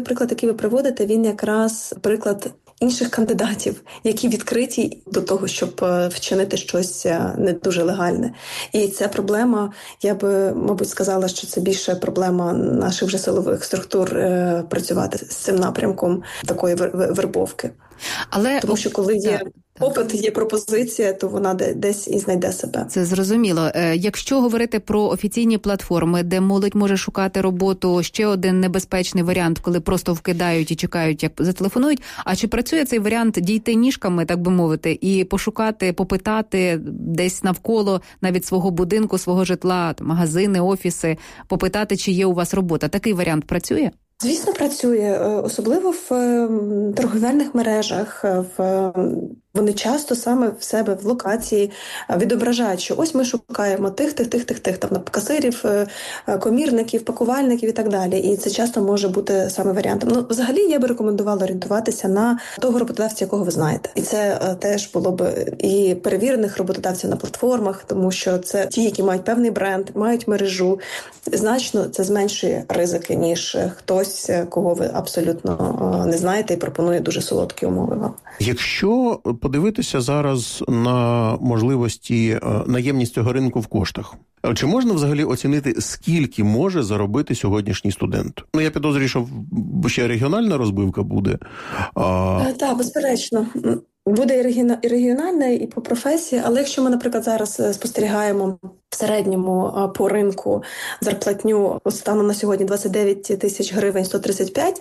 приклад, який ви приводите, він якраз приклад інших кандидатів, які відкриті до того, щоб вчинити щось не дуже легальне. І ця проблема, я би, мабуть, сказала, що це більше проблема наших вже силових структур працювати з цим напрямком такої вербовки. Тому що коли є попит, є пропозиція, то вона десь і знайде себе. Це зрозуміло. Якщо говорити про офіційні платформи, де молодь може шукати роботу, ще один небезпечний варіант, коли просто вкидають і чекають, як зателефонують. А чи працює цей варіант дійти ніжками, так би мовити, і пошукати, попитати десь навколо навіть свого будинку, свого житла, магазини, офіси, попитати, чи є у вас робота? Такий варіант працює? Звісно, працює. Особливо в торговельних мережах. Вони часто саме в себе в локації відображають, що ось ми шукаємо тих, там, касирів, комірників, пакувальників і так далі. І це часто може бути саме варіантом. Взагалі, я би рекомендувала орієнтуватися на того роботодавця, якого ви знаєте. І це теж було б і перевірених роботодавців на платформах, тому що це ті, які мають певний бренд, мають мережу. Значно це зменшує ризики, ніж хтось, кого ви абсолютно не знаєте і пропонує дуже солодкі умови вам. Якщо подивитися зараз на можливості наємність цього ринку в коштах, чи можна взагалі оцінити, скільки може заробити сьогоднішній студент? Я підозрюю, що ще регіональна розбивка буде. Так, безперечно. Буде і регіональна, і по професії, але якщо ми, наприклад, зараз спостерігаємо в середньому по ринку зарплатню станом на сьогодні 29 тисяч гривень 135,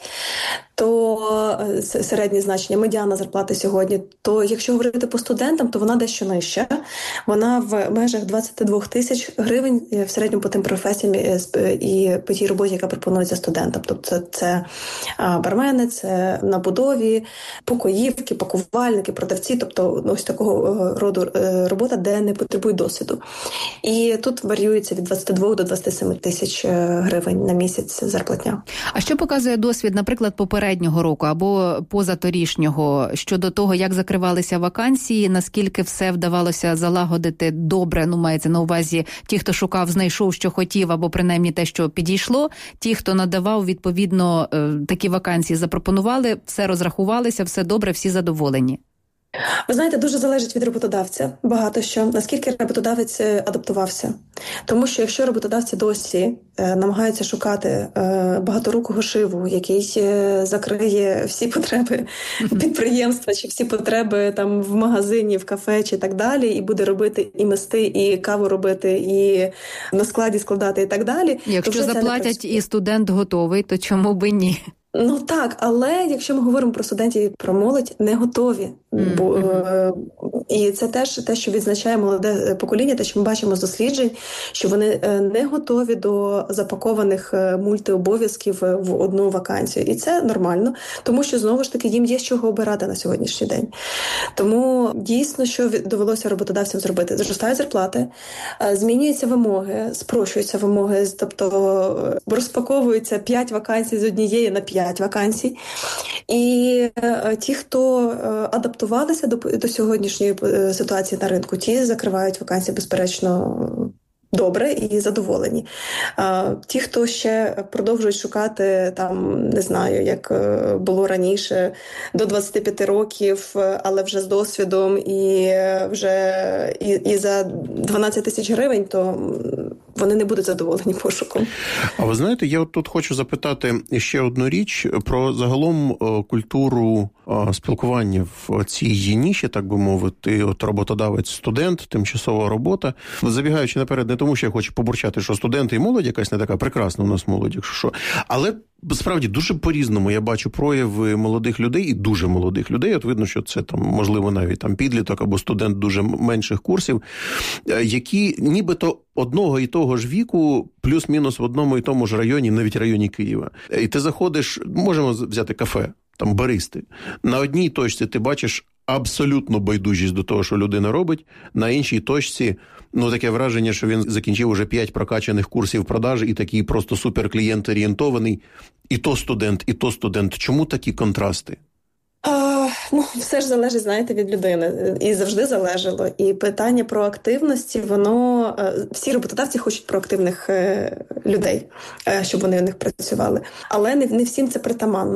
то середнє значення, медіана зарплати сьогодні, то якщо говорити по студентам, то вона дещо нижча. Вона в межах 22 тисяч гривень в середньому по тим професіям і по тій роботі, яка пропонується студентам. Тобто це бармени, це на будові, покоївки, пакувальники, продавці, тобто ось такого роду робота, де не потребує досвіду. І тут варіюється від 22 до 27 тисяч гривень на місяць зарплатня. А що показує досвід, наприклад, попереднього року або позаторішнього щодо того, як закривалися вакансії, наскільки все вдавалося залагодити добре, мається на увазі ті, хто шукав, знайшов, що хотів, або принаймні те, що підійшло, ті, хто надавав, відповідно, такі вакансії запропонували, все розрахувалися, все добре, всі задоволені? Ви знаєте, дуже залежить від роботодавця. Багато що. Наскільки роботодавець адаптувався. Тому що якщо роботодавці досі намагаються шукати багаторукого шиву, який закриє всі потреби підприємства, чи всі потреби там в магазині, в кафе, чи так далі, і буде робити і мести, і каву робити, і на складі складати, і так далі. Якщо заплатять і студент готовий, то чому би ні? Так, але якщо ми говоримо про студентів і про молодь, не готові. І це теж те, що відзначає молоде покоління, те, що ми бачимо з досліджень, що вони не готові до запакованих мультиобов'язків в одну вакансію. І це нормально, тому що, знову ж таки, їм є з чого обирати на сьогоднішній день. Тому дійсно, що довелося роботодавцям зробити? Зростають зарплати, змінюються вимоги, спрощуються вимоги, тобто розпаковуються 5 вакансій з однієї на 5 вакансій. І ті, хто адаптувалися до сьогоднішньої ситуації на ринку, ті закривають вакансії, безперечно, добре і задоволені. Ті, хто ще продовжують шукати, там, не знаю, як було раніше, до 25 років, але вже з досвідом і вже і за 12 тисяч гривень, то вони не будуть задоволені пошуком. А ви знаєте, я тут хочу запитати ще одну річ про загалом культуру спілкування в цій ніші, так би мовити, роботодавець-студент, тимчасова робота. Забігаючи наперед, не тому, що я хочу побурчати, що студенти і молодь якась не така прекрасна у нас молодь, якщо що. Але справді дуже по-різному я бачу прояви молодих людей і дуже молодих людей. От видно, що це там, можливо, навіть там підліток або студент дуже менших курсів, які нібито одного і того ж віку, плюс-мінус в одному і тому ж районі, навіть районі Києва. І ти заходиш, можемо взяти кафе, там баристи. На одній точці ти бачиш абсолютно байдужість до того, що людина робить, на іншій точці таке враження, що він закінчив уже 5 прокачаних курсів продажі і такий просто суперклієнт-орієнтований. І то студент. Чому такі контрасти? Все ж залежить, знаєте, від людини. І завжди залежало. І питання проактивності, воно... Всі роботодавці хочуть проактивних людей, щоб вони у них працювали. Але не всім це притаманно.